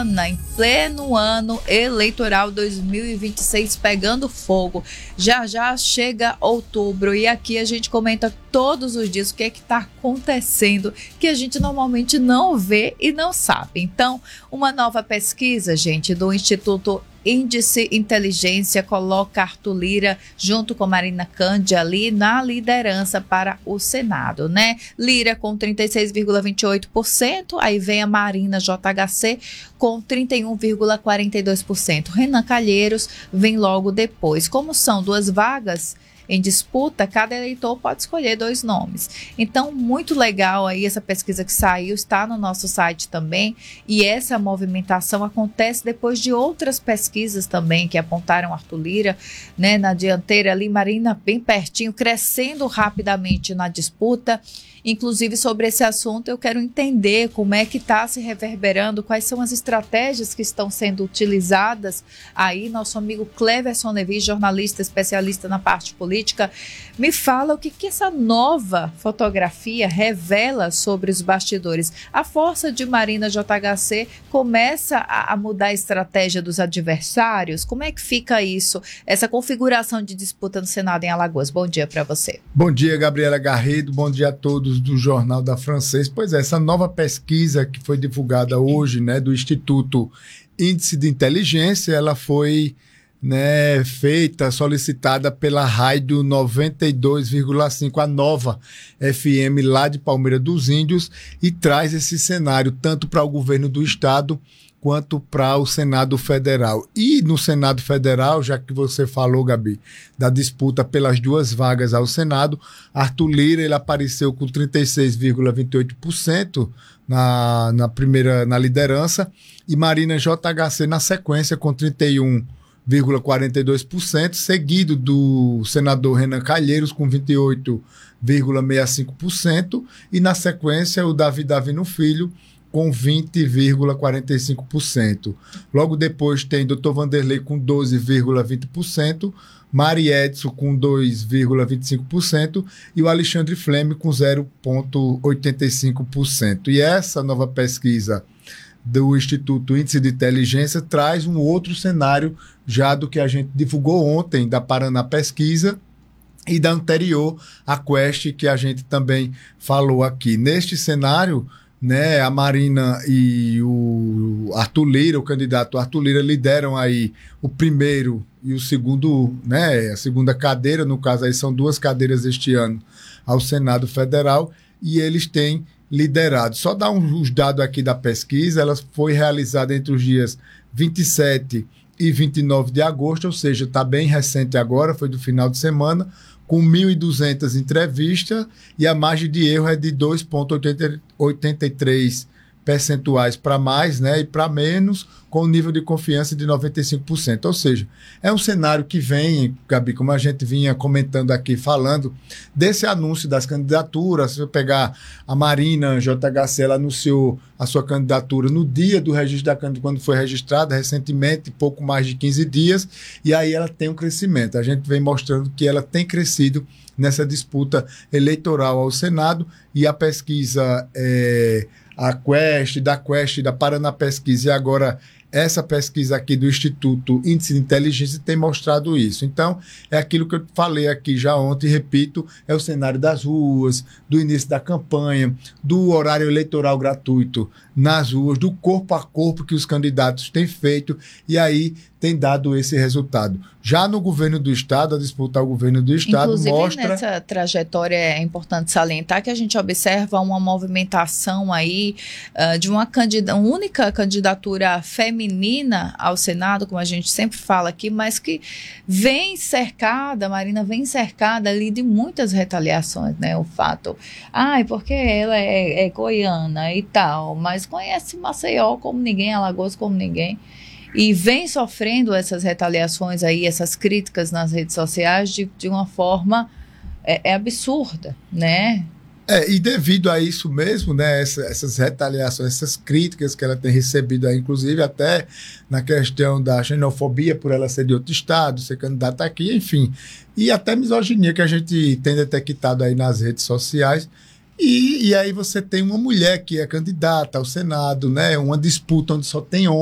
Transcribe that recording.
Goiânia, em pleno ano eleitoral 2026, pegando fogo. Já já chega outubro e aqui a gente comenta todos os dias o que é que está acontecendo, que a gente normalmente não vê e não sabe. Então, uma nova pesquisa, gente, do Instituto Índice Inteligência coloca Arthur Lira junto com Marina Cândido ali na liderança para o Senado, né? Lira com 36,28%, aí vem a Marina JHC com 31,42%. Renan Calheiros vem logo depois. Como são duas vagas em disputa, cada eleitor pode escolher 2 nomes. Então, muito legal aí essa pesquisa que saiu, está no nosso site também, e essa movimentação acontece depois de outras pesquisas também que apontaram Arthur Lira, né, na dianteira ali, Marina bem pertinho, crescendo rapidamente na disputa. Inclusive, sobre esse assunto, eu quero entender como é que está se reverberando, quais são as estratégias que estão sendo utilizadas aí. Nosso amigo Cleverson Nevis, jornalista especialista na parte política, me fala o que essa nova fotografia revela sobre os bastidores. A força de Marina JHC começa a mudar a estratégia dos adversários? Como é que fica isso, essa configuração de disputa no Senado em Alagoas? Bom dia para você. Bom dia, Gabriela Garrido, bom dia a todos do Jornal da Francês. Pois é, essa nova pesquisa que foi divulgada hoje, né, do Instituto Índice de Inteligência, ela foi, né, solicitada pela Rádio 92,5, a nova FM lá de Palmeira dos Índios, e traz esse cenário tanto para o governo do estado quanto para o Senado Federal. E no Senado Federal, já que você falou, Gabi, da disputa pelas 2 vagas ao Senado, Arthur Lira ele apareceu com 36,28% na liderança, e Marina JHC na sequência com 31,42%, seguido do senador Renan Calheiros com 28,65%, e na sequência o Davi Davino Filho com 20,45%. Logo depois tem Dr. Vanderlei com 12,20%, Mari Edson com 2,25% e o Alexandre Fleme com 0,85%. E essa nova pesquisa do Instituto Índice de Inteligência traz um outro cenário já do que a gente divulgou ontem da Paraná Pesquisa e da anterior, a Quest, que a gente também falou aqui. Neste cenário, né, a Marina e o Arthur Lira, o candidato Arthur Lira, lideram aí o primeiro e o segundo, né, a segunda cadeira, no caso aí são 2 cadeiras este ano ao Senado Federal, e eles têm liderado. Só dar os dados aqui da pesquisa, ela foi realizada entre os dias 27 e 29 de agosto, ou seja, está bem recente agora, foi do final de semana, com 1.200 entrevistas, e a margem de erro é de 2,83 percentuais para mais, né, e para menos, com nível de confiança de 95%. Ou seja, é um cenário que vem, Gabi, como a gente vinha comentando aqui, falando desse anúncio das candidaturas. Se eu pegar a Marina JHC, ela anunciou a sua candidatura no dia do registro da candidatura, quando foi registrada recentemente, pouco mais de 15 dias, e aí ela tem um crescimento. A gente vem mostrando que ela tem crescido nessa disputa eleitoral ao Senado, e a pesquisa da Quest, da Paraná Pesquisa, e agora essa pesquisa aqui do Instituto Índice de Inteligência tem mostrado isso. Então, é aquilo que eu falei aqui já ontem, repito, é o cenário das ruas, do início da campanha, do horário eleitoral gratuito nas ruas, do corpo a corpo que os candidatos têm feito, e aí tem dado esse resultado. Já no governo do estado, a disputa ao governo do estado inclusive, mostra... nessa trajetória é importante salientar que a gente observa uma movimentação aí de uma única candidatura feminina ao Senado, como a gente sempre fala aqui, mas que vem cercada, Marina vem cercada ali de muitas retaliações, né? O fato, porque ela é goiana e tal, mas conhece Maceió como ninguém, Alagoas como ninguém. E vem sofrendo essas retaliações aí, essas críticas nas redes sociais de uma forma absurda, né? E devido a isso mesmo, né, essas retaliações, essas críticas que ela tem recebido aí, inclusive até na questão da xenofobia por ela ser de outro estado, ser candidata aqui, enfim, e até misoginia que a gente tem detectado aí nas redes sociais. E aí você tem uma mulher que é candidata ao Senado, né, uma disputa onde só tem homens.